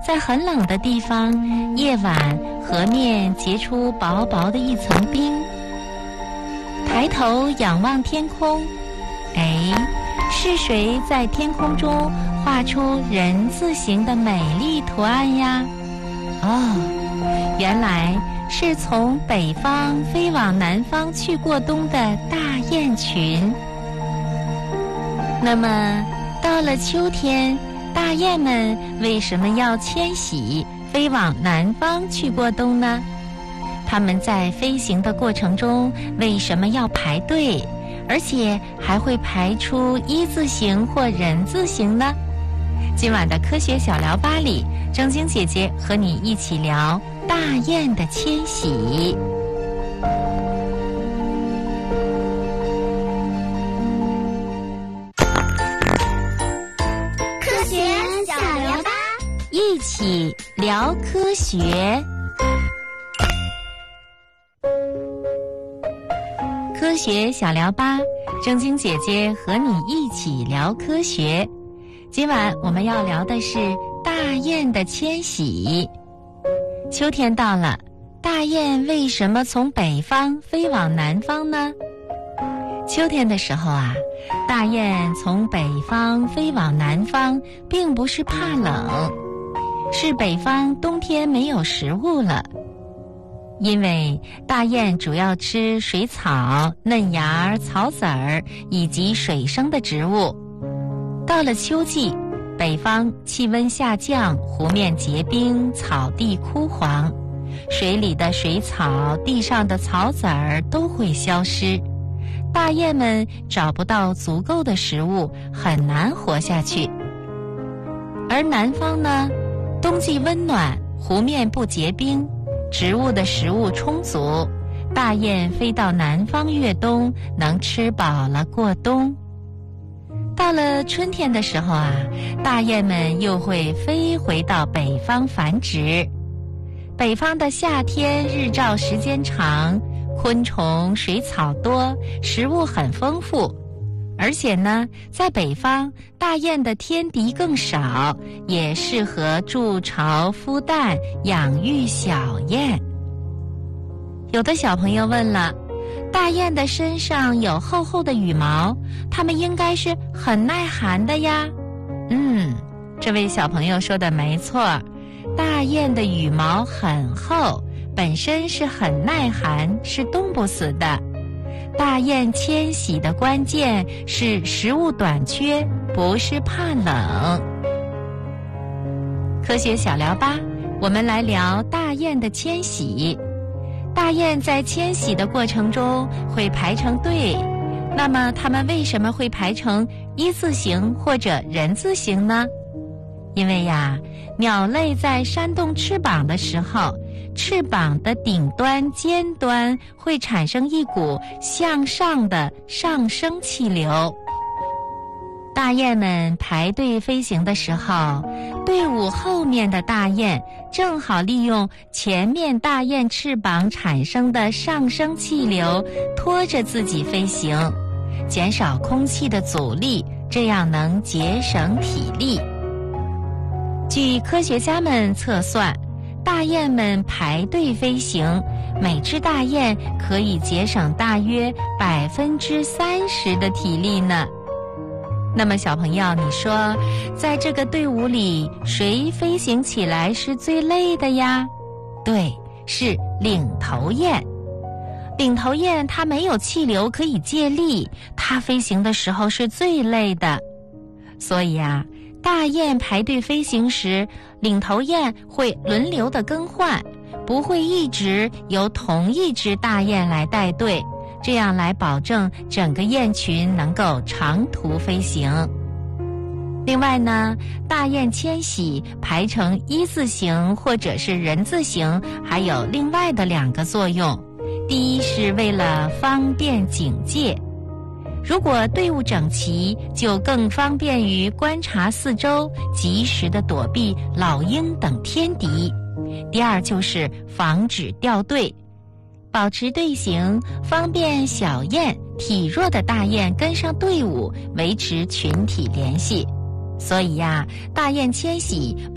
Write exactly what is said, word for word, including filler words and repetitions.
在很冷的地方，夜晚河面结出薄薄的一层冰。抬头仰望天空，哎，是谁在天空中画出人字形的美丽图案呀？哦，原来是从北方飞往南方去过冬的大雁群。那么到了秋天，大雁们为什么要迁徙飞往南方去过冬呢？它们在飞行的过程中为什么要排队，而且还会排出一字形或人字形呢？今晚的科学小聊吧里，正晶姐姐和你一起聊大雁的迁徙。 科学小聊吧， 一起聊科学。科学小聊吧，正晶姐姐和你一起聊科学。今晚我们要聊的是大雁的迁徙。秋天到了，大雁为什么从北方飞往南方呢？秋天的时候啊，大雁从北方飞往南方，并不是怕冷，是北方冬天没有食物了。因为大雁主要吃水草、嫩芽、草籽儿以及水生的植物。到了秋季，北方气温下降，湖面结冰，草地枯黄，水里的水草、地上的草籽儿都会消失，大雁们找不到足够的食物，很难活下去。而南方呢，冬季温暖，湖面不结冰，植物的食物充足，大雁飞到南方越冬，能吃饱了过冬。到了春天的时候啊，大雁们又会飞回到北方繁殖。北方的夏天日照时间长，昆虫、水草多，食物很丰富。而且呢，在北方，大雁的天敌更少，也适合筑巢、孵蛋、养育小雁。有的小朋友问了，大雁的身上有厚厚的羽毛，它们应该是很耐寒的呀。嗯，这位小朋友说的没错，大雁的羽毛很厚，本身是很耐寒，是冻不死的。大雁迁徙的关键是食物短缺，不是怕冷。科学小聊吧，我们来聊大雁的迁徙。大雁在迁徙的过程中会排成队，那么它们为什么会排成一字形或者人字形呢？因为呀，鸟类在扇动翅膀的时候，翅膀的顶端、尖端会产生一股向上的上升气流。大雁们排队飞行的时候，队伍后面的大雁正好利用前面大雁翅膀产生的上升气流拖着自己飞行，减少空气的阻力，这样能节省体力。据科学家们测算，大雁们排队飞行，每只大雁可以节省大约百分之三十的体力呢。那么小朋友，你说在这个队伍里，谁飞行起来是最累的呀？对，是领头雁。领头雁它没有气流可以借力，它飞行的时候是最累的。所以啊，大雁排队飞行时，领头雁会轮流的更换，不会一直由同一只大雁来带队，这样来保证整个雁群能够长途飞行。另外呢，大雁迁徙排成一字形或者是人字形，还有另外的两个作用。第一是为了方便警戒，如果队伍整齐，就更方便于观察四周，及时的躲避老鹰等天敌。第二就是防止掉队，保持队形，方便小雁、体弱的大雁跟上队伍，维持群体联系。所以呀，大雁迁徙